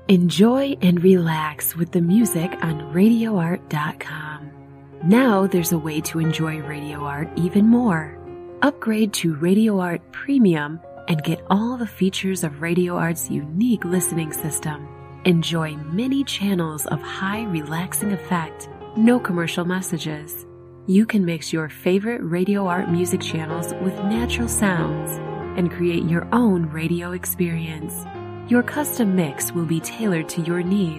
Enjoy and relax with the music on RadioArt.com. Now there's a way to enjoy Radio Art even more. Upgrade to Radio Art Premium and get all the features of Radio Art's unique listening system. Enjoy many channels of high relaxing effect, no commercial messages. You can mix your favorite Radio Art music channels with natural sounds and create your own radio experience. Your custom mix will be tailored to your needs.